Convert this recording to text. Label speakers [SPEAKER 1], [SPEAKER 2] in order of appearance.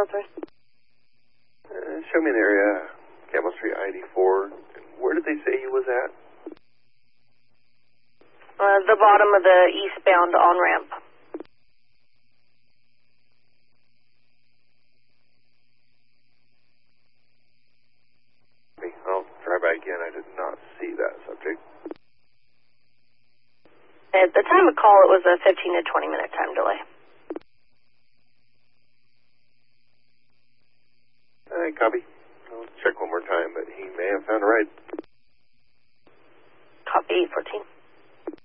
[SPEAKER 1] Northwest.
[SPEAKER 2] Show me an area, Camel Street, ID4. Where did they say he was at?
[SPEAKER 1] The bottom of the eastbound on-ramp.
[SPEAKER 2] I'll try by again. I did not see that subject.
[SPEAKER 1] At the time of call, it was a 15 to 20 minute time delay.
[SPEAKER 2] Copy. I'll check one more time, but he may have found a ride.
[SPEAKER 1] Copy 14.